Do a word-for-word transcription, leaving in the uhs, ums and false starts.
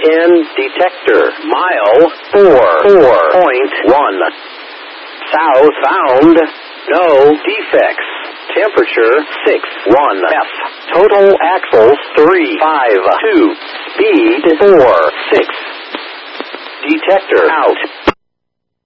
N detector. Mile four four point one. Southbound. No defects. Temperature six one F. Total axles three five two. Speed four six. Detector out.